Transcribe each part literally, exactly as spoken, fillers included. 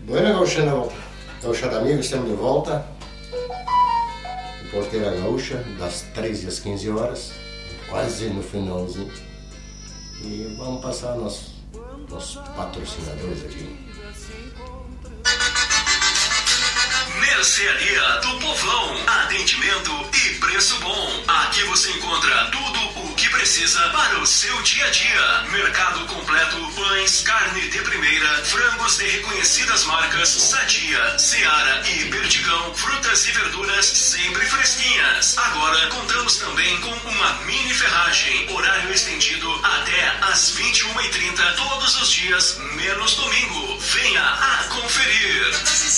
Buena Gauchana, Gauchada Amiga, estamos de volta. O Porteira Gaúcha, das treze às quinze horas, quase no finalzinho. E vamos passar nossos, nossos patrocinadores aqui. Mercearia do Povão, atendimento e preço bom. Aqui você encontra tudo o que precisa para o seu dia a dia. Mercado completo, pães, carne de primeira, frangos de reconhecidas marcas, Sadia, Seara e Perdigão, frutas e verduras sempre fresquinhas. Agora contamos também com uma mini ferragem, horário estendido até às vinte e uma e trinta todos os dias, menos domingo. Venha a conferir.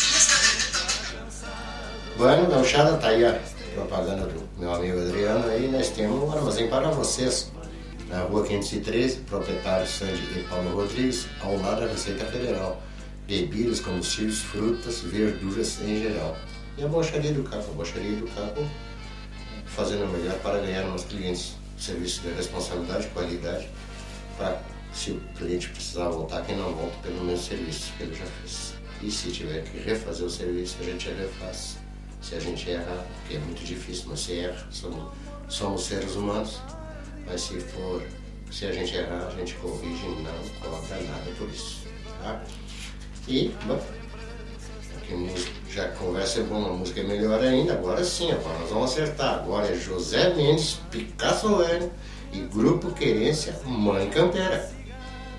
Bueno, Gauchada, tá aí a propaganda do meu amigo Adriano. Aí nós temos um armazém para vocês na rua quinhentos e treze, proprietário Sandy e Paulo Rodrigues, ao lado da Receita Federal. Bebidas, combustíveis, frutas, verduras em geral. E a Borracharia do Caco, a Borracharia do Caco fazendo o melhor para ganhar nos clientes. Serviço de responsabilidade, qualidade, para se o cliente precisar voltar, quem não volta pelo mesmo serviço que ele já fez. E se tiver que refazer o serviço, a gente refaz. Se a gente errar, porque é muito difícil, mas se erra, somos, somos seres humanos. Mas se for, se a gente errar, a gente corrige e não cobra nada por isso, tá? E, bom, aqui já a conversa é boa, a música é melhor ainda, agora sim, agora nós vamos acertar. Agora é José Mendes, Picasso Lane e Grupo Querência, Mãe Campera.